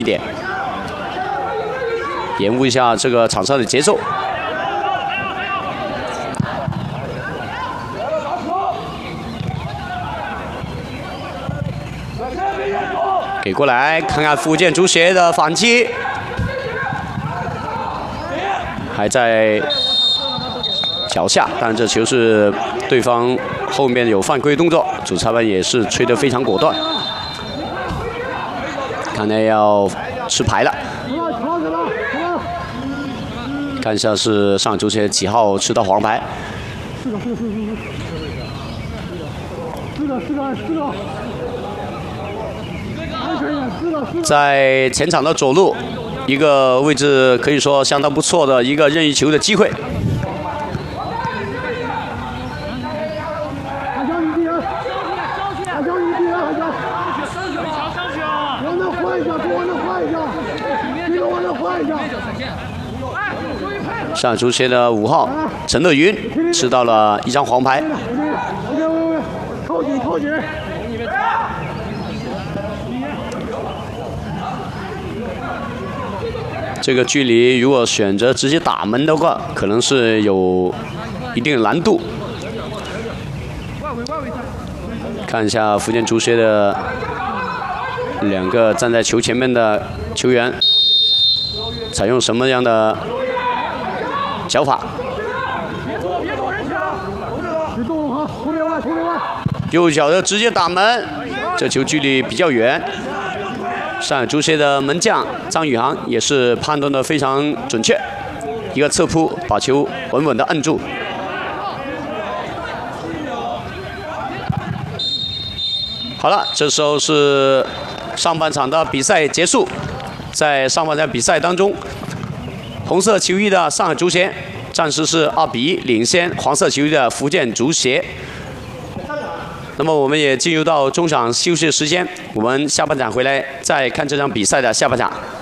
一点，延误一下这个场上的节奏。给过来，看看福建足协的反击，还在脚下，但这球是对方后面有犯规动作，主裁判也是吹得非常果断，看来要吃牌了。看一下是上海足协几号吃到黄牌。在前场的左路，一个位置可以说相当不错的一个任意球的机会。上海足协的5号陈乐云吃到了一张黄牌。这个距离如果选择直接打门的话，可能是有一定的难度。看一下福建足协的2个站在球前面的球员，采用什么样的脚法？右脚的直接打门，这球距离比较远。上海足协的门将张宇航也是判断得非常准确，一个侧扑把球稳稳地摁住。好了，这时候是上半场的比赛结束。在上半场比赛当中，红色球衣的上海足协暂时是2比1领先黄色球衣的福建足协。那么我们也进入到中场休息时间，我们下半场回来再看这场比赛的下半场。